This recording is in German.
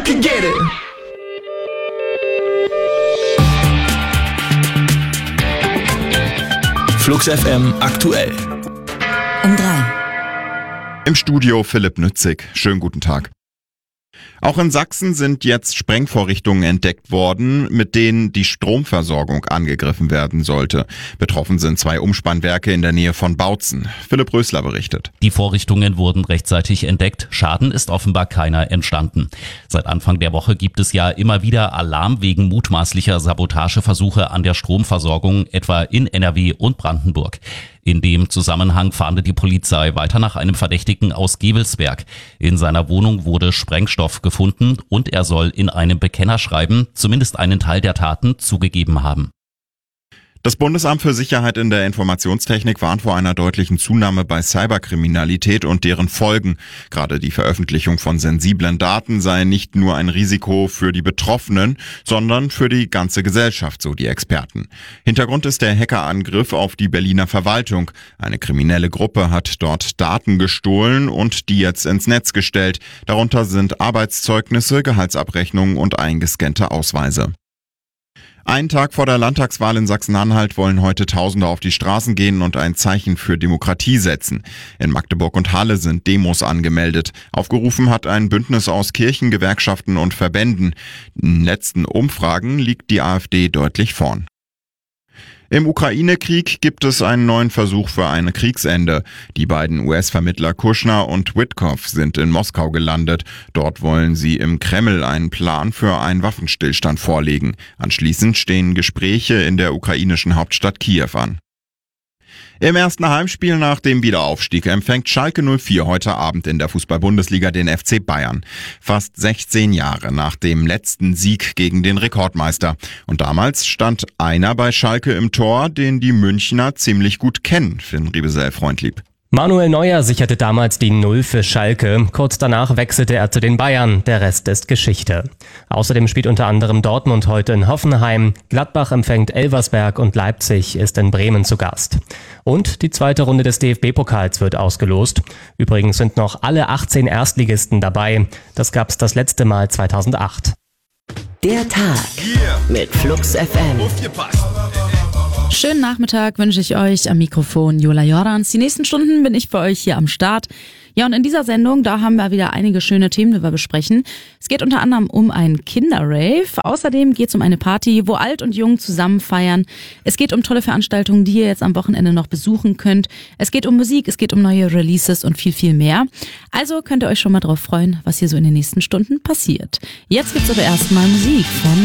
can get it. Flux FM aktuell. Um 3. Im Studio Philipp Nützig. Schönen guten Tag. Auch in Sachsen sind jetzt Sprengvorrichtungen entdeckt worden, mit denen die Stromversorgung angegriffen werden sollte. Betroffen sind 2 Umspannwerke in der Nähe von Bautzen. Philipp Rösler berichtet. Die Vorrichtungen wurden rechtzeitig entdeckt. Schaden ist offenbar keiner entstanden. Seit Anfang der Woche gibt es ja immer wieder Alarm wegen mutmaßlicher Sabotageversuche an der Stromversorgung, etwa in NRW und Brandenburg. In dem Zusammenhang fahndet die Polizei weiter nach einem Verdächtigen aus Gevelsberg. In seiner Wohnung wurde Sprengstoff gefunden und er soll in einem Bekennerschreiben zumindest einen Teil der Taten zugegeben haben. Das Bundesamt für Sicherheit in der Informationstechnik warnt vor einer deutlichen Zunahme bei Cyberkriminalität und deren Folgen. Gerade die Veröffentlichung von sensiblen Daten sei nicht nur ein Risiko für die Betroffenen, sondern für die ganze Gesellschaft, so die Experten. Hintergrund ist der Hackerangriff auf die Berliner Verwaltung. Eine kriminelle Gruppe hat dort Daten gestohlen und die jetzt ins Netz gestellt. Darunter sind Arbeitszeugnisse, Gehaltsabrechnungen und eingescannte Ausweise. Einen Tag vor der Landtagswahl in Sachsen-Anhalt wollen heute Tausende auf die Straßen gehen und ein Zeichen für Demokratie setzen. In Magdeburg und Halle sind Demos angemeldet. Aufgerufen hat ein Bündnis aus Kirchen, Gewerkschaften und Verbänden. In letzten Umfragen liegt die AfD deutlich vorn. Im Ukraine-Krieg gibt es einen neuen Versuch für ein Kriegsende. Die beiden US-Vermittler Kushner und Witkoff sind in Moskau gelandet. Dort wollen sie im Kreml einen Plan für einen Waffenstillstand vorlegen. Anschließend stehen Gespräche in der ukrainischen Hauptstadt Kiew an. Im ersten Heimspiel nach dem Wiederaufstieg empfängt Schalke 04 heute Abend in der Fußball-Bundesliga den FC Bayern. Fast 16 Jahre nach dem letzten Sieg gegen den Rekordmeister. Und damals stand einer bei Schalke im Tor, den die Münchner ziemlich gut kennen, Finn Riebesell-Freundlieb. Manuel Neuer sicherte damals die 0 für Schalke. Kurz danach wechselte er zu den Bayern. Der Rest ist Geschichte. Außerdem spielt unter anderem Dortmund heute in Hoffenheim. Gladbach empfängt Elversberg und Leipzig ist in Bremen zu Gast. Und die zweite Runde des DFB-Pokals wird ausgelost. Übrigens sind noch alle 18 Erstligisten dabei. Das gab's das letzte Mal 2008. Der Tag mit Flux FM. Schönen Nachmittag wünsche ich euch am Mikrofon Jola Jordans. Die nächsten Stunden bin ich für euch hier am Start. Ja, und in dieser Sendung, da haben wir wieder einige schöne Themen, die wir besprechen. Es geht unter anderem um einen Kinderrave. Außerdem geht es um eine Party, wo alt und jung zusammen feiern. Es geht um tolle Veranstaltungen, die ihr jetzt am Wochenende noch besuchen könnt. Es geht um Musik, es geht um neue Releases und viel, viel mehr. Also könnt ihr euch schon mal drauf freuen, was hier so in den nächsten Stunden passiert. Jetzt gibt's aber erstmal Musik von